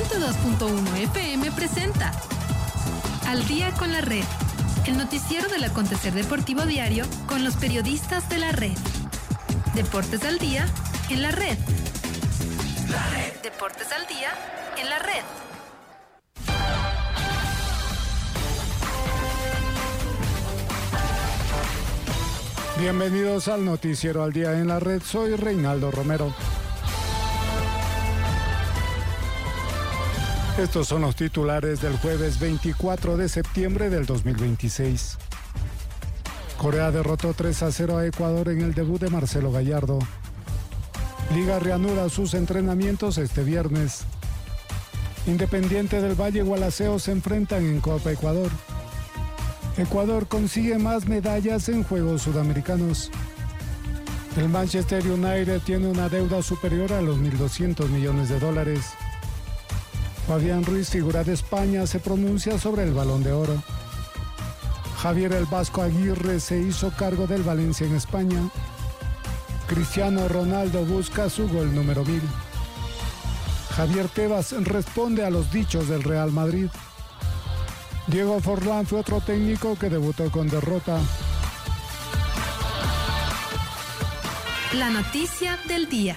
102.1 FM presenta Al Día con la Red, el noticiero del acontecer deportivo diario con los periodistas de la red. Deportes al día en la red. Deportes al día en la red. Bienvenidos al noticiero Al Día en la Red. Soy Reinaldo Romero. Estos son los titulares del jueves 24 de septiembre del 2026. Corea derrotó 3-0 a Ecuador en el debut de Marcelo Gallardo. Liga reanuda sus entrenamientos este viernes. Independiente del Valle y Gualaceo se enfrentan en Copa Ecuador. Ecuador consigue más medallas en Juegos Sudamericanos. El Manchester United tiene una deuda superior a los $1.200 millones. Fabián Ruiz, figura de España, se pronuncia sobre el Balón de Oro. Javier El Vasco Aguirre se hizo cargo del Valencia en España. Cristiano Ronaldo busca su gol número 1000. Javier Tebas responde a los dichos del Real Madrid. Diego Forlán fue otro técnico que debutó con derrota. La noticia del día.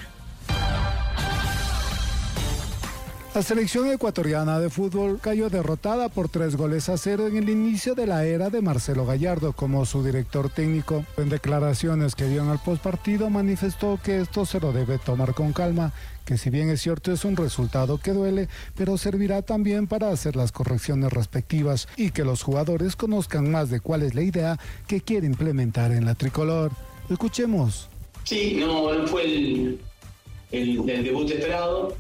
La selección ecuatoriana de fútbol cayó derrotada por 3-0 en el inicio de la era de Marcelo Gallardo como su director técnico. En declaraciones que dio en el postpartido manifestó que esto se lo debe tomar con calma, que si bien es cierto es un resultado que duele, pero servirá también para hacer las correcciones respectivas y que los jugadores conozcan más de cuál es la idea que quiere implementar en la tricolor. Escuchemos. Sí, no fue el debut esperado.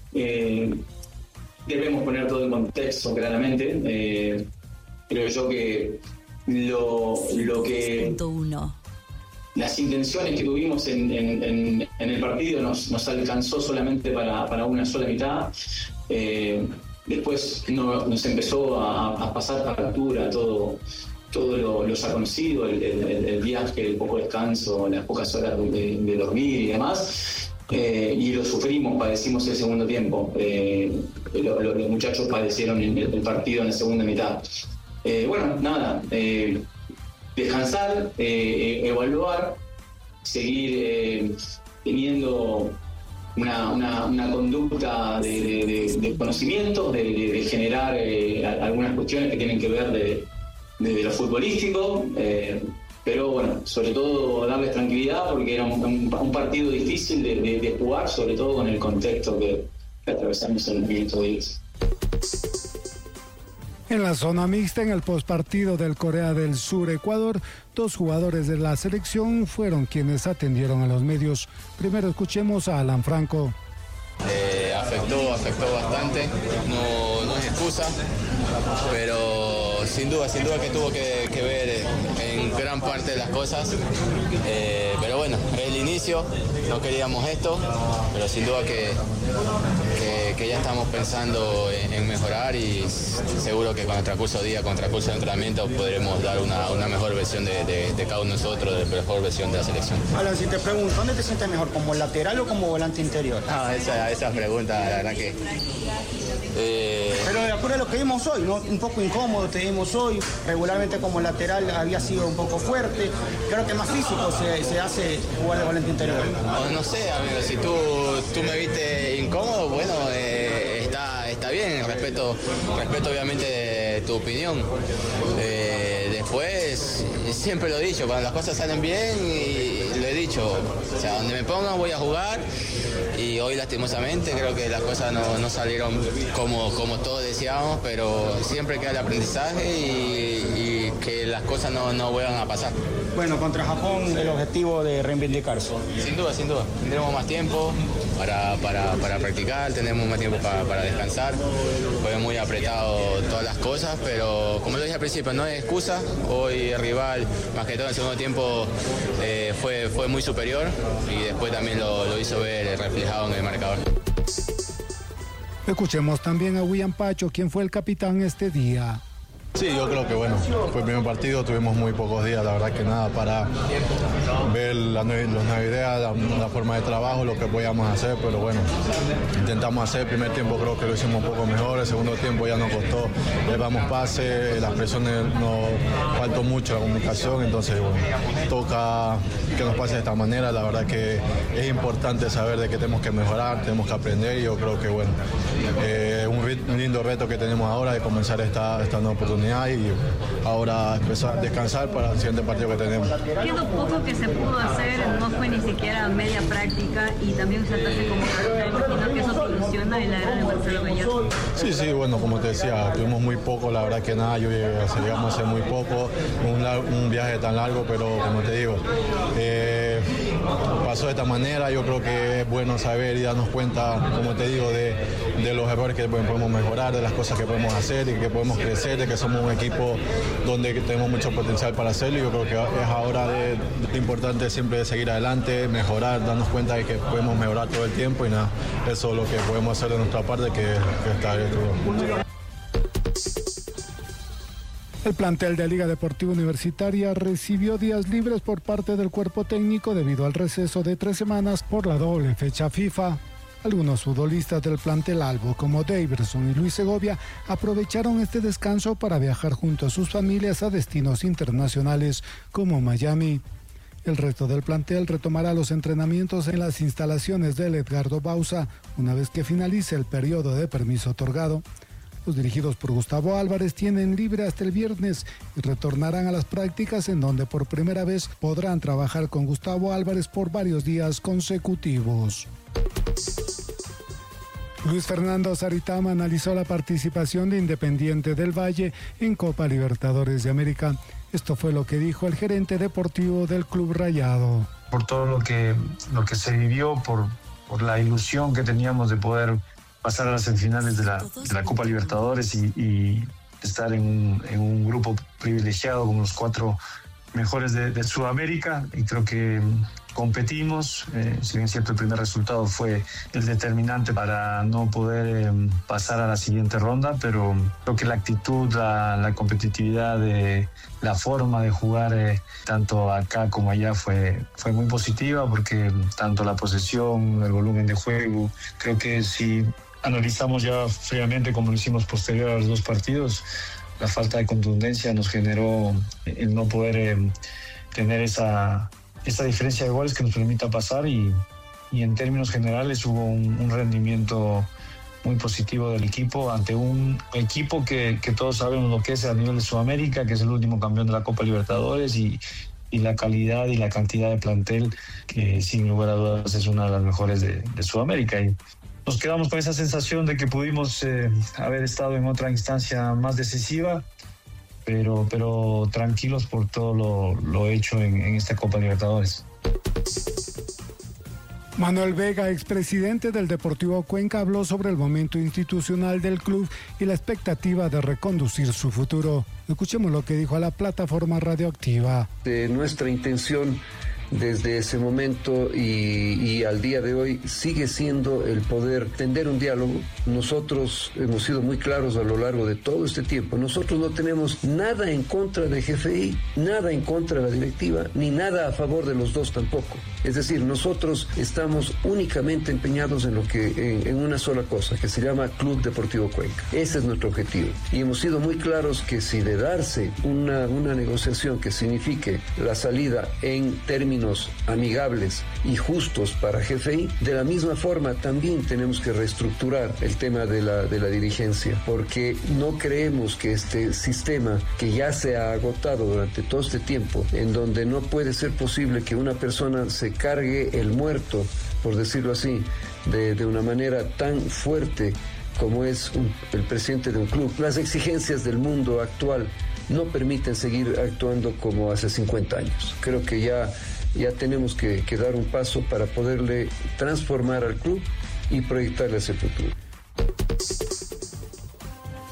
Debemos poner todo en contexto claramente. Creo yo que lo que las intenciones que tuvimos en el partido nos alcanzó solamente para una sola mitad. Después nos empezó a pasar factura todo lo ya conocido, el viaje, el poco descanso, las pocas horas de dormir y demás. Y lo sufrimos, padecimos el segundo tiempo. Los muchachos padecieron el partido en la segunda mitad. Bueno, nada, descansar, evaluar, seguir teniendo una conducta de conocimiento, de generar algunas cuestiones que tienen que ver de lo futbolístico. Pero bueno, sobre todo darles tranquilidad porque era un partido difícil de jugar, sobre todo con el contexto que atravesamos en el minuto 10. En la zona mixta, en el postpartido del Corea del Sur-Ecuador, 2 jugadores de la selección fueron quienes atendieron a los medios. Primero escuchemos a Alan Franco. Afectó bastante, no es excusa, pero sin duda que tuvo que ver en gran parte de las cosas, pero bueno, el inicio, no queríamos esto, pero sin duda que ya estamos pensando en mejorar y seguro que con el transcurso de día, con el transcurso de entrenamiento podremos dar una mejor versión de cada uno de nosotros, de mejor versión de la selección. Alan, si te pregunto, ¿dónde te sientes mejor, como lateral o como volante interior? Esa pregunta, la verdad que... Pero de acuerdo a lo que vimos hoy, ¿no? Un poco incómodo te vimos hoy, regularmente como lateral había sido un poco fuerte, creo que más físico se hace jugar de volante interior. No sé, amigo, si tú me viste incómodo, bueno, está bien, respeto obviamente tu opinión. Después, siempre lo he dicho, cuando las cosas salen bien, y lo he dicho, o sea, donde me pongan voy a jugar, y hoy lastimosamente creo que las cosas no salieron como todos deseábamos, pero siempre queda el aprendizaje y que las cosas no vuelvan a pasar. Bueno, contra Japón el objetivo de reivindicarse. Sin duda, tendremos más tiempo para practicar, tenemos más tiempo para descansar, fue muy apretado todas las cosas, pero como lo dije al principio, no es excusa, hoy el rival, más que todo en el segundo tiempo, fue muy superior y después también lo hizo ver reflejado en el marcador. Escuchemos también a William Pacho, quien fue el capitán este día. Sí, yo creo que bueno, fue el primer partido, tuvimos muy pocos días, la verdad que nada, para ver las nuevas ideas, la forma de trabajo, lo que podíamos hacer, pero bueno, intentamos hacer el primer tiempo, creo que lo hicimos un poco mejor, el segundo tiempo ya nos costó, llevamos pase, las presiones nos faltó mucho la comunicación, entonces bueno, toca que nos pase de esta manera, la verdad que es importante saber de que tenemos que mejorar, tenemos que aprender y yo creo que bueno, un lindo reto que tenemos ahora de comenzar esta nueva oportunidad y ahora empezar a descansar para el siguiente partido que tenemos. Lo poco que se pudo hacer no fue ni siquiera media práctica y también saltarse como carta, imagino que eso te ilusiona en la era de Marcelo Gallardo. Sí, bueno, como te decía, tuvimos muy poco, la verdad que nada, llegamos a hacer muy poco, un viaje tan largo, pero como te digo, pasó de esta manera, yo creo que es bueno saber y darnos cuenta, como te digo, de los errores que podemos mejorar, de las cosas que podemos hacer y que podemos crecer, de que somos un equipo donde tenemos mucho potencial para hacerlo y yo creo que es ahora de importante siempre seguir adelante, mejorar, darnos cuenta de que podemos mejorar todo el tiempo y nada, eso es lo que podemos hacer de nuestra parte, que está bien. El plantel de Liga Deportiva Universitaria recibió días libres por parte del cuerpo técnico debido al receso de 3 semanas por la doble fecha FIFA. Algunos futbolistas del plantel albo, como Daverson y Luis Segovia, aprovecharon este descanso para viajar junto a sus familias a destinos internacionales como Miami. El resto del plantel retomará los entrenamientos en las instalaciones del Edgardo Bauza una vez que finalice el periodo de permiso otorgado. Los dirigidos por Gustavo Álvarez tienen libre hasta el viernes y retornarán a las prácticas en donde por primera vez podrán trabajar con Gustavo Álvarez por varios días consecutivos. Luis Fernando Saritama analizó la participación de Independiente del Valle en Copa Libertadores de América. Esto fue lo que dijo el gerente deportivo del Club Rayado. Por todo lo que se vivió, por la ilusión que teníamos de poder pasar a las semifinales de la Copa Libertadores y estar en un grupo privilegiado con los 4 mejores de Sudamérica, y creo que competimos, si bien cierto el primer resultado fue el determinante para no poder pasar a la siguiente ronda, pero creo que la actitud, la competitividad, la forma de jugar tanto acá como allá fue muy positiva, porque tanto la posesión, el volumen de juego, creo que si analizamos ya fríamente como lo hicimos posterior a los 2 partidos, la falta de contundencia nos generó el no poder tener esa diferencia de goles que nos permita pasar y en términos generales hubo un rendimiento muy positivo del equipo ante un equipo que todos sabemos lo que es a nivel de Sudamérica, que es el último campeón de la Copa Libertadores y la calidad y la cantidad de plantel que sin lugar a dudas es una de las mejores de Sudamérica. Y nos quedamos con esa sensación de que pudimos haber estado en otra instancia más decisiva, pero tranquilos por todo lo hecho en esta Copa Libertadores. Manuel Vega, expresidente del Deportivo Cuenca, habló sobre el momento institucional del club y la expectativa de reconducir su futuro. Escuchemos lo que dijo a la plataforma radioactiva. Nuestra intención desde ese momento y al día de hoy sigue siendo el poder tender un diálogo. Nosotros hemos sido muy claros a lo largo de todo este tiempo. Nosotros no tenemos nada en contra de GFI, nada en contra de la directiva, ni nada a favor de los dos tampoco. Es decir, nosotros estamos únicamente empeñados en en una sola cosa, que se llama Club Deportivo Cuenca. Ese es nuestro objetivo. Y hemos sido muy claros que si de darse una negociación que signifique la salida en términos amigables y justos para GFI, de la misma forma también tenemos que reestructurar el tema de la dirigencia, porque no creemos que este sistema que ya se ha agotado durante todo este tiempo, en donde no puede ser posible que una persona se cargue el muerto, por decirlo así, de una manera tan fuerte como es el presidente de un club. Las exigencias del mundo actual no permiten seguir actuando como hace 50 años. Creo que ya tenemos que dar un paso para poderle transformar al club y proyectarle ese futuro.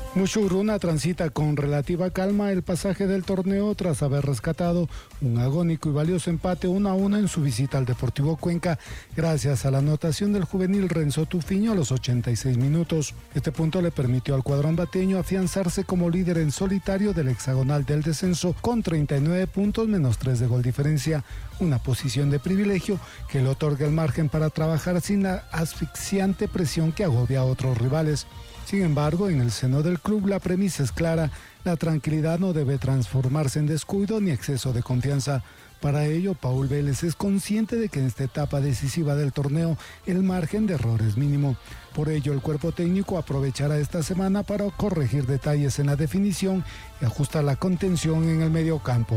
Mushuruna transita con relativa calma el pasaje del torneo tras haber rescatado un agónico y valioso empate 1-1 en su visita al Deportivo Cuenca, gracias a la anotación del juvenil Renzo Tufiño a los 86 minutos. Este punto le permitió al cuadro ambateño afianzarse como líder en solitario del hexagonal del descenso con 39 puntos menos 3 de gol diferencia, una posición de privilegio que le otorga el margen para trabajar sin la asfixiante presión que agobia a otros rivales. Sin embargo, en el seno del club la premisa es clara: la tranquilidad no debe transformarse en descuido ni exceso de confianza. Para ello, Paul Vélez es consciente de que en esta etapa decisiva del torneo el margen de error es mínimo. Por ello, el cuerpo técnico aprovechará esta semana para corregir detalles en la definición y ajustar la contención en el mediocampo.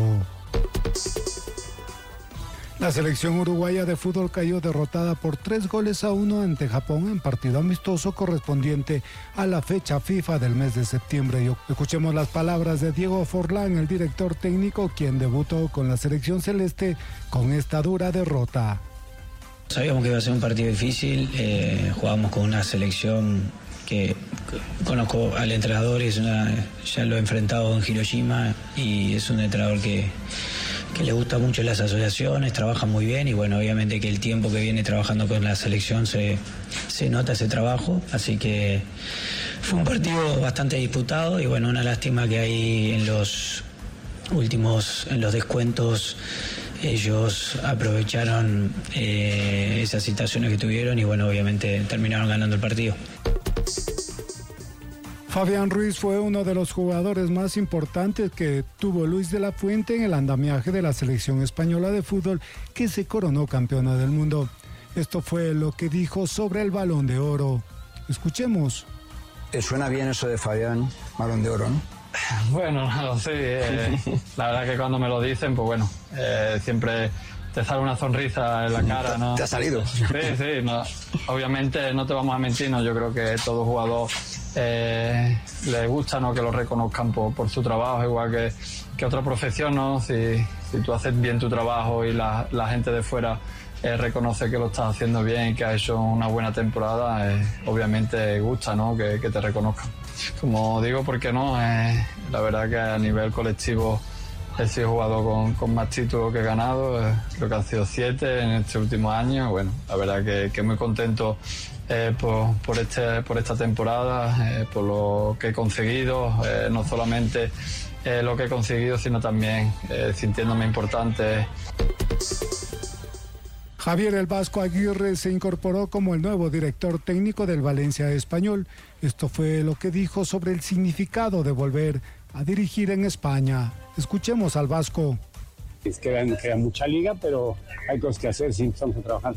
La selección uruguaya de fútbol cayó derrotada por 3-1 ante Japón en partido amistoso correspondiente a la fecha FIFA del mes de septiembre. Escuchemos las palabras de Diego Forlán, el director técnico, quien debutó con la selección celeste con esta dura derrota. Sabíamos que iba a ser un partido difícil, jugábamos con una selección que conozco al entrenador, ya lo he enfrentado en Hiroshima y es un entrenador que le gusta mucho las asociaciones, trabaja muy bien y bueno, obviamente que el tiempo que viene trabajando con la selección se nota ese trabajo, así que fue un partido bastante disputado y bueno, una lástima que ahí en los descuentos ellos aprovecharon esas situaciones que tuvieron y bueno, obviamente terminaron ganando el partido. Fabián Ruiz fue uno de los jugadores más importantes que tuvo Luis de la Fuente en el andamiaje de la selección española de fútbol que se coronó campeona del mundo. Esto fue lo que dijo sobre el Balón de Oro. Escuchemos. Suena bien eso de Fabián, Balón de Oro, ¿no? Bueno, no sé, la verdad que cuando me lo dicen, pues bueno, siempre te sale una sonrisa en la cara, ¿no? ¿Te ha salido? Sí, no, obviamente no te vamos a mentir, ¿no? Yo creo que todo jugador le gusta, ¿no?, que lo reconozcan por su trabajo, igual que otra profesión, ¿no? Si tú haces bien tu trabajo y la gente de fuera reconoce que lo estás haciendo bien y que has hecho una buena temporada, obviamente gusta, ¿no?, que te reconozcan. Como digo, ¿por qué no? La verdad que a nivel colectivo he sido jugador con más títulos que he ganado, creo que han sido 7 en este último año. Bueno, la verdad que muy contento por esta temporada, por lo que he conseguido, no solamente lo que he conseguido, sino también sintiéndome importante. Javier El Vasco Aguirre se incorporó como el nuevo director técnico del Valencia Español. Esto fue lo que dijo sobre el significado de volver a dirigir en España. Escuchemos al Vasco. Queda mucha liga, pero hay cosas que hacer, sí, estamos trabajando.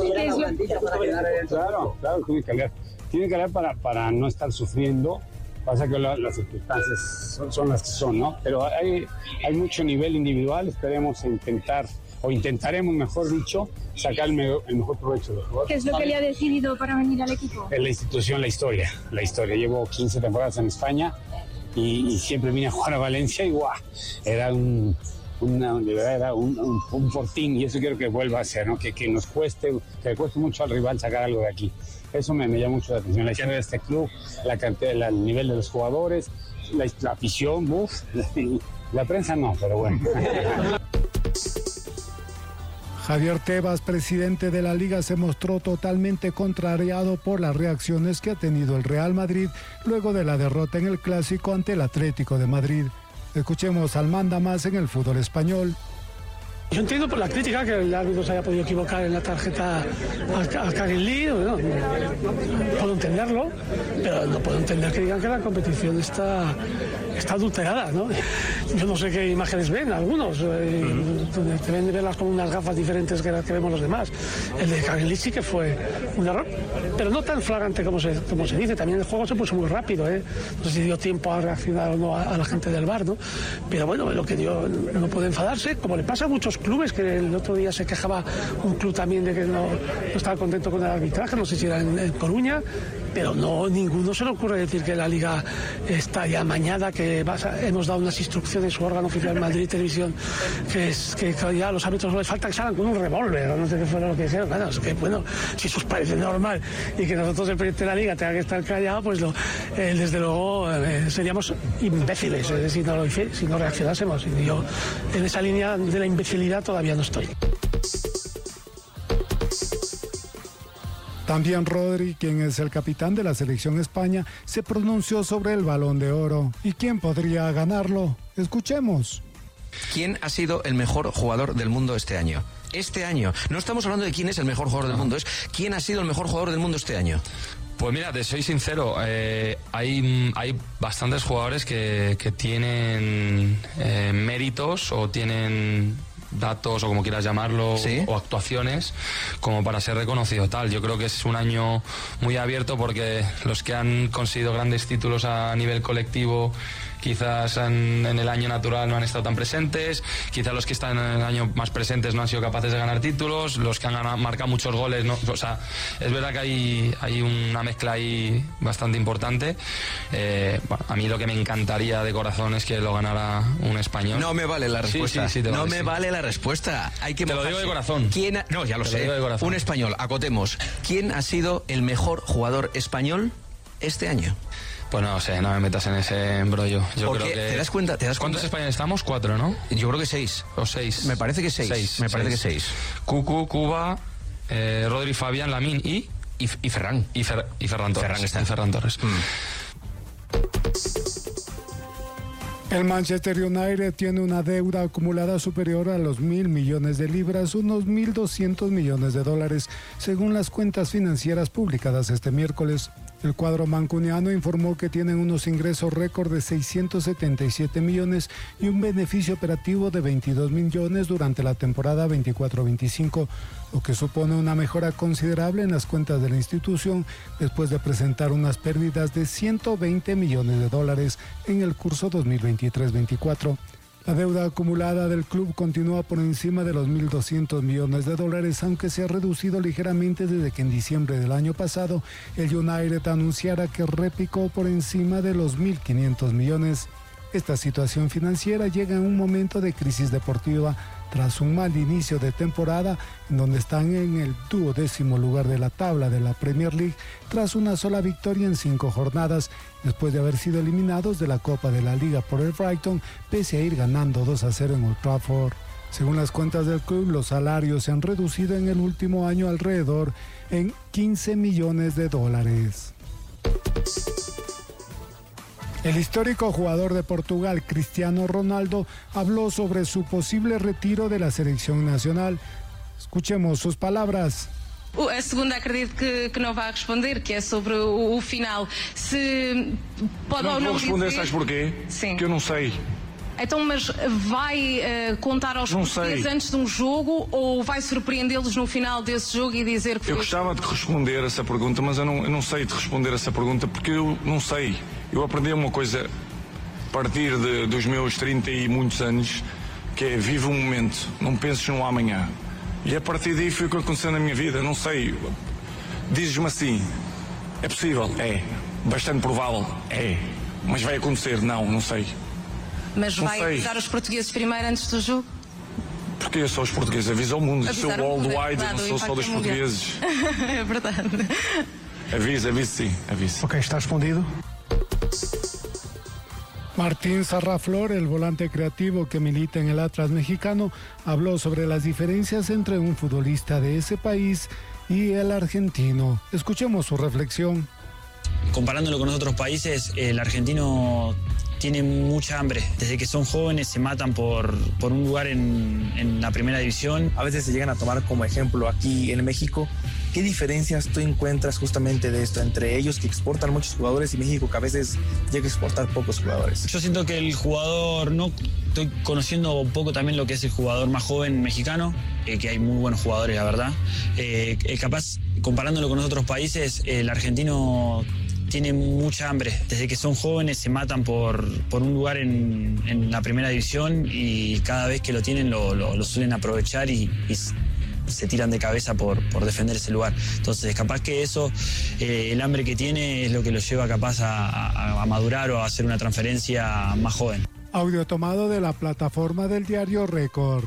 Claro, tiene que haber para no estar sufriendo. Pasa que las circunstancias son las que son, ¿no? Pero hay mucho nivel individual, intentaremos, mejor dicho, sacar el mejor provecho de los jugadores. ¿Qué es lo que le ha decidido para venir al equipo? La institución, la historia. Llevo 15 temporadas en España y siempre vine a jugar a Valencia y ¡guau! Era un fortín, y eso quiero que vuelva a ser, ¿no? Que le cueste mucho al rival sacar algo de aquí. Eso me llama mucho la atención, la historia de este club, el nivel de los jugadores, la afición, la prensa no, pero bueno. Javier Tebas, presidente de la Liga, se mostró totalmente contrariado por las reacciones que ha tenido el Real Madrid luego de la derrota en el Clásico ante el Atlético de Madrid. Escuchemos al mandamás en el fútbol español. Yo entiendo por la crítica que el árbitro se haya podido equivocar en la tarjeta al Carilli, ¿no? Puedo entenderlo, pero no puedo entender que digan que la competición está adulterada, ¿no? Yo no sé qué imágenes ven algunos, deben de verlas con unas gafas diferentes que las que vemos los demás. El de Carilli sí que fue un error, pero no tan flagrante como se dice. También el juego se puso muy rápido, no sé si dio tiempo a reaccionar o no a la gente del VAR, ¿no? Pero bueno, lo que dio, no puede enfadarse, como le pasa a muchos clubes, que el otro día se quejaba un club también de que no estaba contento con el arbitraje, no sé si era en Coruña, pero no, ninguno se le ocurre decir que la Liga está ya amañada, que hemos dado unas instrucciones, su órgano oficial Madrid Televisión, que ya a los árbitros no les falta que salgan con un revólver, o no sé qué fue lo que dijeron. Bueno, es que, bueno, si eso os parece normal y que nosotros, el presidente de la Liga, tenga que estar callado, pues desde luego seríamos imbéciles si no reaccionásemos. Y yo en esa línea de la imbecilidad todavía no estoy. También Rodri, quien es el capitán de la selección España, se pronunció sobre el Balón de Oro. ¿Y quién podría ganarlo? Escuchemos. ¿Quién ha sido el mejor jugador del mundo este año? Este año. No estamos hablando de quién es el mejor jugador del mundo, es quién ha sido el mejor jugador del mundo este año. Pues mira, te soy sincero, hay bastantes jugadores que tienen méritos o tienen datos, o como quieras llamarlo, ¿sí?, o actuaciones como para ser reconocido tal. Yo creo que es un año muy abierto, porque los que han conseguido grandes títulos a nivel colectivo quizás en el año natural no han estado tan presentes, quizás los que están en el año más presentes no han sido capaces de ganar títulos, los que han marcado muchos goles, no, o sea, es verdad que hay una mezcla ahí bastante importante. Bueno, a mí lo que me encantaría de corazón es que lo ganara un español. No me vale la respuesta. Sí, no me vale la respuesta. Hay que te lo digo de corazón. No, ya lo sé. Un español, acotemos. ¿Quién ha sido el mejor jugador español este año? Pues no sé, no me metas en ese embrollo. Yo creo que... ¿Te das cuenta? ¿Cuántos españoles estamos? 4, ¿no? Yo creo que 6. O 6. Me parece que 6. Me parece que 6. Cucu, Cuba, Rodri, Fabián, Lamín y Ferran. Y Ferran Torres. Ferran Torres. El Manchester United tiene una deuda acumulada superior a los 1.000 millones de libras, unos 1.200 millones de dólares, según las cuentas financieras publicadas este miércoles. El cuadro mancuniano informó que tienen unos ingresos récord de 677 millones y un beneficio operativo de 22 millones durante la temporada 24-25, lo que supone una mejora considerable en las cuentas de la institución después de presentar unas pérdidas de 120 millones de dólares en el curso 2023-24. La deuda acumulada del club continúa por encima de los 1.200 millones de dólares, aunque se ha reducido ligeramente desde que en diciembre del año pasado el United anunciara que repicó por encima de los 1.500 millones. Esta situación financiera llega en un momento de crisis deportiva tras un mal inicio de temporada, en donde están en el 12º lugar de la tabla de la Premier League tras una sola victoria en 5 jornadas, después de haber sido eliminados de la Copa de la Liga por el Brighton, pese a ir ganando 2-0 en Old Trafford. Según las cuentas del club, los salarios se han reducido en el último año alrededor en 15 millones de dólares. El histórico jugador de Portugal, Cristiano Ronaldo, habló sobre su posible retiro de la selección nacional. Escuchemos sus palabras. A segunda acredito que não vai responder, que é sobre o final. Se pode ou não responder, sabes porquê? Sim. Que eu não sei. Então, mas vai contar aos portugueses antes de um jogo ou vai surpreendê-los no final desse jogo e dizer que... Eu gostava de responder essa pergunta, mas eu não sei de responder essa pergunta porque eu não sei. Eu aprendi uma coisa a partir dos meus 30 e muitos anos, que é vive um momento, não penses no amanhã. E a partir daí foi o que aconteceu na minha vida, não sei. Dizes-me assim, é possível? É. Bastante provável? É. Mas vai acontecer? Não sei. Mas vai avisar os portugueses primeiro antes do jogo? Porque eu sou os portugueses, aviso ao mundo. Sou worldwide, não sou só dos portugueses. É verdade. Aviso sim, aviso. Ok, está respondido. Martín Sarraflor, el volante creativo que milita en el Atlas mexicano, habló sobre las diferencias entre un futbolista de ese país y el argentino. Escuchemos su reflexión. Comparándolo con otros países, el argentino tiene mucha hambre. Desde que son jóvenes se matan por un lugar en la primera división. A veces se llegan a tomar como ejemplo aquí en México. ¿Qué diferencias tú encuentras justamente de esto entre ellos que exportan muchos jugadores y México que a veces llega a exportar pocos jugadores? Yo siento que el jugador, no estoy conociendo un poco también lo que es el jugador más joven mexicano, que hay muy buenos jugadores, la verdad. Capaz, comparándolo con otros países, el argentino tiene mucha hambre. Desde que son jóvenes se matan por un lugar en la primera división y cada vez que lo tienen lo suelen aprovechar y se tiran de cabeza por defender ese lugar. Entonces, capaz que eso, el hambre que tiene es lo que lo lleva capaz a madurar o a hacer una transferencia más joven. Audio tomado de la plataforma del diario Récord.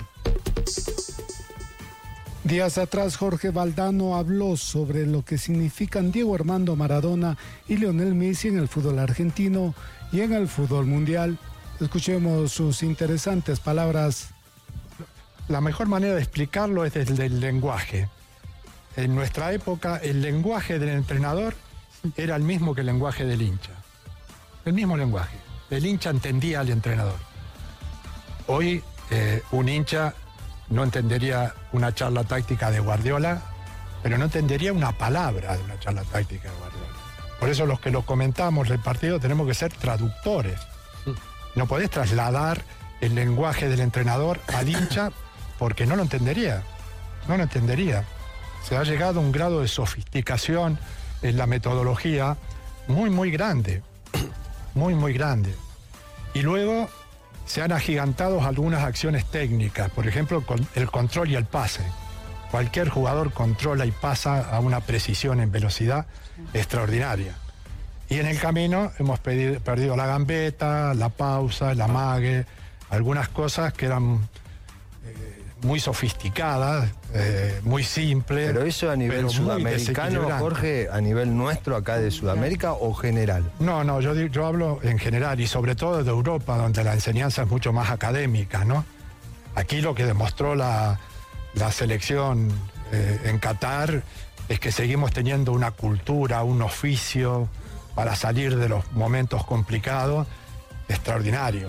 Días atrás, Jorge Valdano habló sobre lo que significan Diego Armando Maradona y Lionel Messi en el fútbol argentino y en el fútbol mundial. Escuchemos sus interesantes palabras. La mejor manera de explicarlo es desde el lenguaje. En nuestra época, el lenguaje del entrenador era el mismo que el lenguaje del hincha. El mismo lenguaje. El hincha entendía al entrenador. Hoy, un hincha no entendería una charla táctica de Guardiola, pero no entendería una palabra de una charla táctica de Guardiola. Por eso los que lo comentamos el partido tenemos que ser traductores. No podés trasladar el lenguaje del entrenador al hincha porque no lo entendería. No lo entendería. Se ha llegado a un grado de sofisticación en la metodología muy grande. Muy grande. Y luego se han agigantado algunas acciones técnicas, por ejemplo, el control y el pase. Cualquier jugador controla y pasa a una precisión en velocidad extraordinaria. Y en el camino hemos perdido la gambeta, la pausa, el amague, algunas cosas que eran muy sofisticadas, muy simples. ¿Pero eso a nivel sudamericano, Jorge, a nivel nuestro acá de Sudamérica o general? No, yo hablo en general y sobre todo de Europa, donde la enseñanza es mucho más académica, ¿no? Aquí lo que demostró la selección en Qatar es que seguimos teniendo una cultura, un oficio para salir de los momentos complicados extraordinario.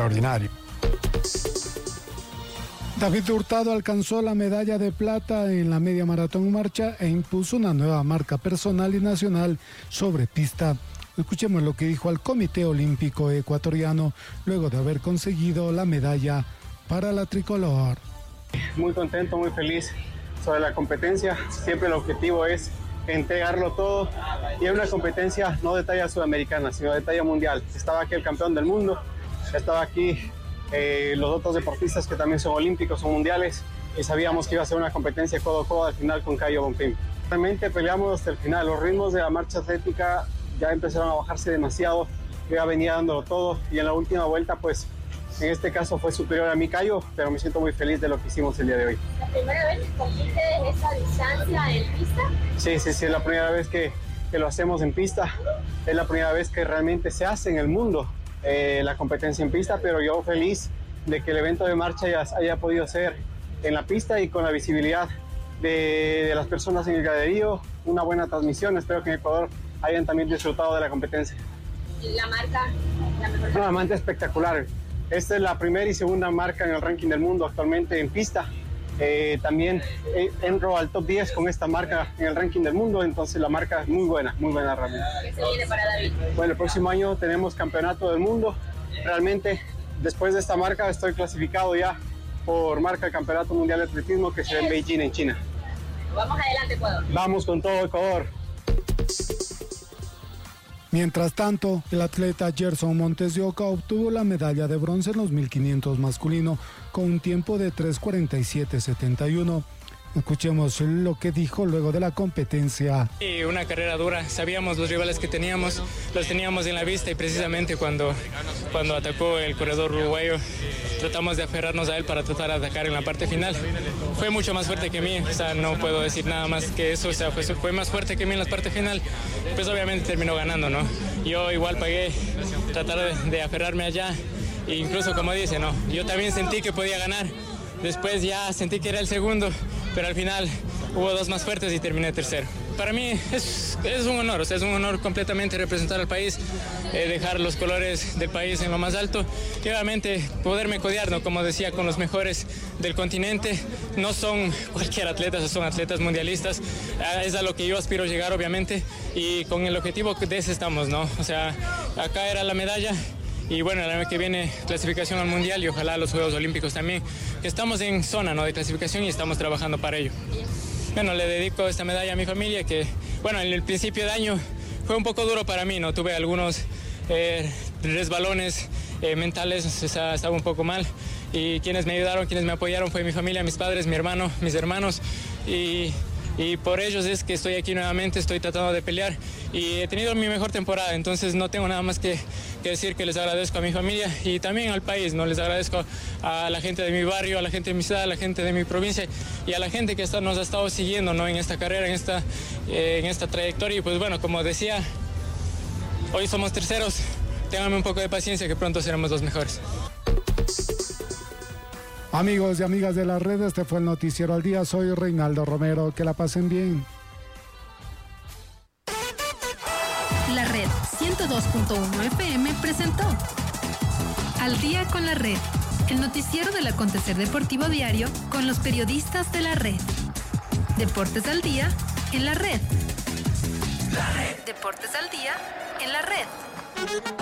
David Hurtado alcanzó la medalla de plata en la media maratón marcha e impuso una nueva marca personal y nacional sobre pista. Escuchemos lo que dijo al Comité Olímpico Ecuatoriano luego de haber conseguido la medalla para la tricolor. Muy contento, muy feliz sobre la competencia. Siempre el objetivo es entregarlo todo y es una competencia no de talla sudamericana, sino de talla mundial. Estaba aquí el campeón del mundo, estaba aquí los otros deportistas que también son olímpicos, son mundiales, y sabíamos que iba a ser una competencia codo a codo al final con Caio Bonfim. Realmente peleamos hasta el final. Los ritmos de la marcha atlética ya empezaron a bajarse demasiado, yo ya venía dándolo todo y en la última vuelta pues en este caso fue superior a mí Caio, pero me siento muy feliz de lo que hicimos el día de hoy. ¿La primera vez que compites esa distancia en pista? Sí, es la primera vez que lo hacemos en pista, es la primera vez que realmente se hace en el mundo la competencia en pista, pero yo feliz de que el evento de marcha haya podido ser en la pista y con la visibilidad de las personas en el graderío, una buena transmisión. Espero que en Ecuador hayan también disfrutado de la competencia. ¿La marca? La mejor una marca espectacular. Esta es la primera y segunda marca en el ranking del mundo actualmente en pista. También entro al top 10 con esta marca en el ranking del mundo, entonces la marca es muy buena realmente. ¿Qué se viene para David? Bueno, el próximo año tenemos campeonato del mundo. Realmente, después de esta marca, estoy clasificado ya por marca del Campeonato Mundial de Atletismo que será en Beijing, en China. Vamos adelante, Ecuador. Vamos con todo, Ecuador. Mientras tanto, el atleta Gerson Montes de Oca obtuvo la medalla de bronce en los 1500 masculino con un tiempo de 3:47:71. Escuchemos lo que dijo luego de la competencia. Una carrera dura, sabíamos los rivales que teníamos, los teníamos en la vista y precisamente cuando atacó el corredor uruguayo tratamos de aferrarnos a él para tratar de atacar en la parte final. Fue mucho más fuerte que mí, o sea, no puedo decir nada más que eso, o sea, fue más fuerte que mí en la parte final, pues obviamente terminó ganando, ¿no? Yo igual pagué tratar de aferrarme allá e incluso como dice, ¿no? Yo también sentí que podía ganar, después ya sentí que era el segundo, pero al final hubo dos más fuertes y terminé tercero. Para mí es un honor, o sea, es un honor completamente representar al país, dejar los colores del país en lo más alto y obviamente poderme codear, ¿no? Como decía, con los mejores del continente. No son cualquier atleta, son atletas mundialistas, es a lo que yo aspiro llegar obviamente y con el objetivo de ese estamos, ¿no? O sea, acá era la medalla. Y bueno, el año que viene clasificación al Mundial y ojalá los Juegos Olímpicos también, que estamos en zona, ¿no?, de clasificación y estamos trabajando para ello. Bueno, le dedico esta medalla a mi familia que, bueno, en el principio de año fue un poco duro para mí, ¿no? Tuve algunos resbalones mentales, o sea, estaba un poco mal y quienes me ayudaron, quienes me apoyaron fue mi familia, mis padres, mi hermano, mis hermanos, y por ellos es que estoy aquí nuevamente, estoy tratando de pelear y he tenido mi mejor temporada, entonces no tengo nada más que decir, que les agradezco a mi familia y también al país, ¿no? Les agradezco a la gente de mi barrio, a la gente de mi ciudad, a la gente de mi provincia y a la gente que nos ha estado siguiendo, ¿no? En esta carrera, en esta trayectoria y pues bueno, como decía, hoy somos terceros, ténganme un poco de paciencia que pronto seremos los mejores. Amigos y amigas de la red, este fue el Noticiero al Día. Soy Reinaldo Romero. Que la pasen bien. La Red 102.1 FM presentó Al Día con la Red, el noticiero del acontecer deportivo diario con los periodistas de la red. Deportes al Día en la Red. Deportes al Día en la Red.